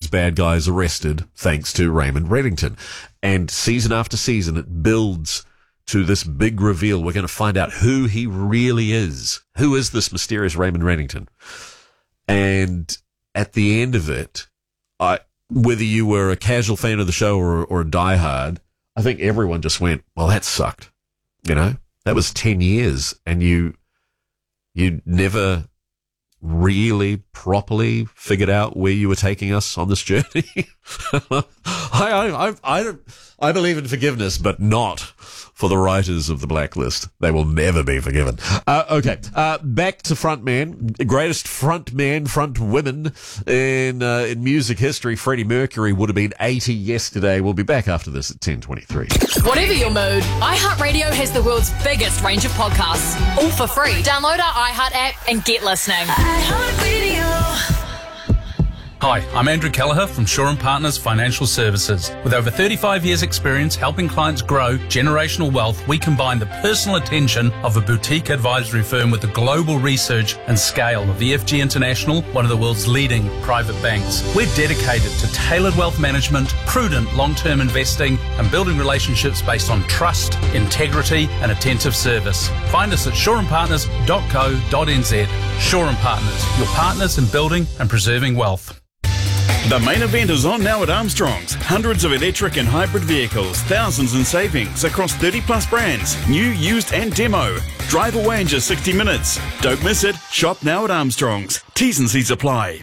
bad guys arrested thanks to Raymond Reddington. And season after season, it builds to this big reveal. We're going to find out who he really is. Who is this mysterious Raymond Reddington? And at the end of it, whether you were a casual fan of the show or a diehard, I think everyone just went, well, that sucked. You know, that was 10 years and you never really properly figured out where you were taking us on this journey. I believe in forgiveness, but not for the writers of The Blacklist. They will never be forgiven. Okay. Back to frontman. Greatest front women in music history. Freddie Mercury would have been 80 yesterday. We'll be back after this at 10:23. Whatever your mood, iHeartRadio has the world's biggest range of podcasts, all for free. Download our iHeart app and get listening. iHeartRadio. Hi, I'm Andrew Kelleher from Shaw & Partners Financial Services. With over 35 years' experience helping clients grow generational wealth, we combine the personal attention of a boutique advisory firm with the global research and scale of the FG International, one of the world's leading private banks. We're dedicated to tailored wealth management, prudent long-term investing, and building relationships based on trust, integrity, and attentive service. Find us at shawandpartners.co.nz. Shaw & Partners, your partners in building and preserving wealth. The main event is on now at Armstrong's. Hundreds of electric and hybrid vehicles, thousands in savings across 30 plus brands, new, used and demo. Drive away in just 60 minutes. Don't miss it. Shop now at Armstrong's. T's and C's apply.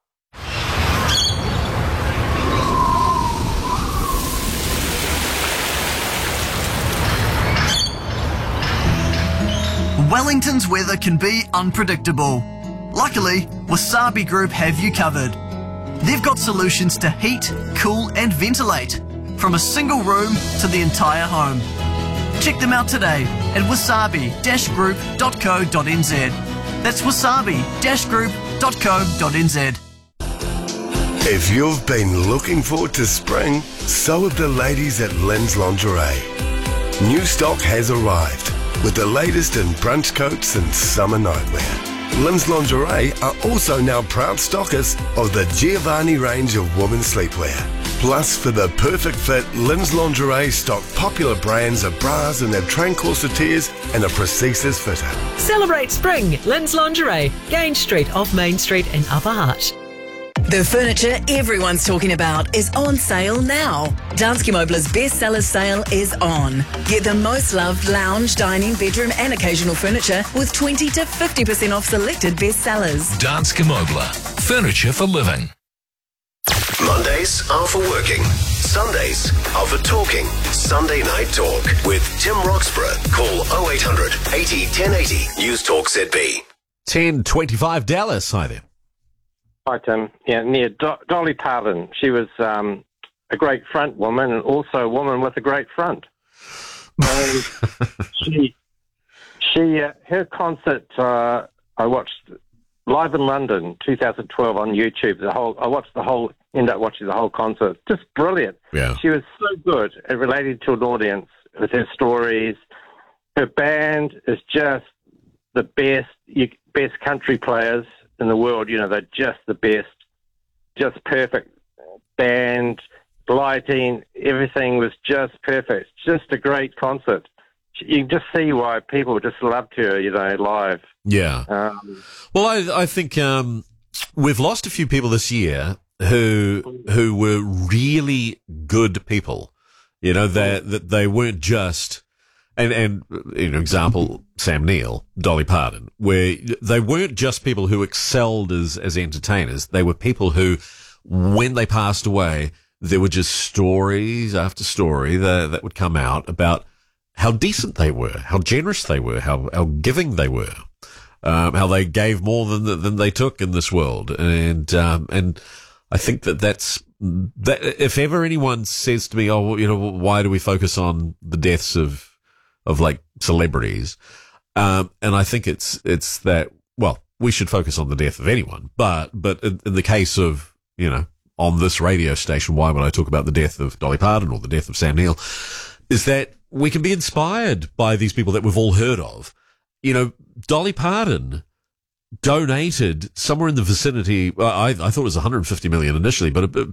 Wellington's weather can be unpredictable. Luckily, Wasabi Group have you covered. They've got solutions to heat, cool and ventilate, from a single room to the entire home. Check them out today at wasabi-group.co.nz. That's wasabi-group.co.nz. If you've been looking forward to spring, so have the ladies at Lynn's Lingerie. New stock has arrived with the latest in brunch coats and summer nightwear. Lynn's Lingerie are also now proud stockers of the Giovanni range of women's sleepwear. Plus, for the perfect fit, Lynn's Lingerie stock popular brands of bras and their train corsetiers and a prosthesis fitter. Celebrate spring, Lynn's Lingerie, Gain Street off Main Street in Upper Hutt. The furniture everyone's talking about is on sale now. Danske Møbler's bestseller sale is on. Get the most loved lounge, dining, bedroom and occasional furniture with 20 to 50% off selected bestsellers. Danske Møbler. Furniture for living. Mondays are for working. Sundays are for talking. Sunday Night Talk with Tim Roxburgh. Call 0800 80 1080. Use Talk ZB. 10:25 Dallas. Hi there. Hi, Tim. Yeah, near Dolly Parton. She was a great front woman and also a woman with a great front. And her concert, I watched live in London, 2012 on YouTube. Ended up watching the whole concert. Just brilliant. Yeah. She was so good at relating to an audience with her stories. Her band is just the best country players in the world. You know, they're just the best, just perfect band, lighting, everything was just perfect. Just a great concert. You can just see why people just loved her, you know, live. Yeah. Well, I think we've lost a few people this year who were really good people. You know, that they weren't just. And you know, example, Sam Neill, Dolly Parton, where they weren't just people who excelled as entertainers. They were people who, when they passed away, there were just stories after story that would come out about how decent they were, how generous they were, how giving they were, how they gave more than they took in this world. And I think that if ever anyone says to me, oh, well, you know, why do we focus on the deaths of like celebrities. And I think it's that, well, we should focus on the death of anyone, but in the case of, you know, on this radio station, why would I talk about the death of Dolly Parton or the death of Sam Neill? Is that we can be inspired by these people that we've all heard of. You know, Dolly Parton donated somewhere in the vicinity, I thought it was 150 million initially, but